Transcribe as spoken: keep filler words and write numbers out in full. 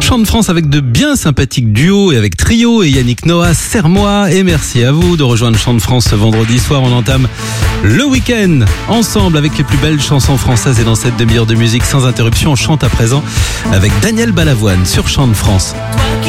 Chant de France avec de bien sympathiques duos et avec Trio et Yannick Noah, Serre-moi. Et merci à vous de rejoindre Chant de France ce vendredi soir. On entame le week-end ensemble avec les plus belles chansons françaises. Et dans cette demi-heure de musique sans interruption, on chante à présent avec Daniel Balavoine sur Chant de France.